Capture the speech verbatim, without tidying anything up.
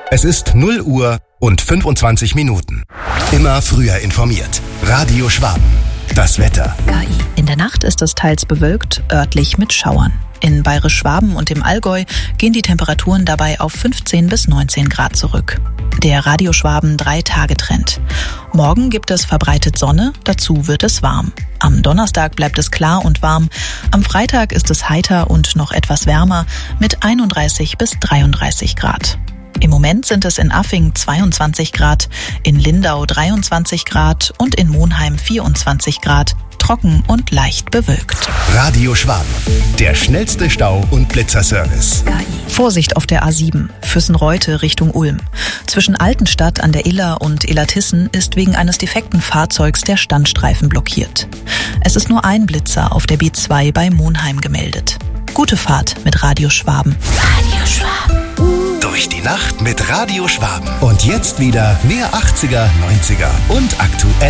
Es ist null Uhr und fünfundzwanzig Minuten. Immer früher informiert. Radio Schwaben. Das Wetter. K I. In der Nacht ist es teils bewölkt, örtlich mit Schauern. In Bayerisch-Schwaben und im Allgäu gehen die Temperaturen dabei auf fünfzehn bis neunzehn Grad zurück. Der Radio Schwaben drei-Tage-Trend. Morgen gibt es verbreitet Sonne, dazu wird es warm. Am Donnerstag bleibt es klar und warm. Am Freitag ist es heiter und noch etwas wärmer mit einunddreißig bis dreiunddreißig Grad. Im Moment sind es in Affing zweiundzwanzig Grad, in Lindau dreiundzwanzig Grad und in Monheim vierundzwanzig Grad. Trocken und leicht bewölkt. Radio Schwaben. Der schnellste Stau- und Blitzerservice. K I. Vorsicht auf der A sieben, Füssenreute Richtung Ulm. Zwischen Altenstadt an der Iller und Illertissen ist wegen eines defekten Fahrzeugs der Standstreifen blockiert. Es ist nur ein Blitzer auf der B zwei bei Monheim gemeldet. Gute Fahrt mit Radio Schwaben. Radio Schwaben. Durch die Nacht mit Radio Schwaben. Und jetzt wieder mehr achtziger, neunziger und aktuell.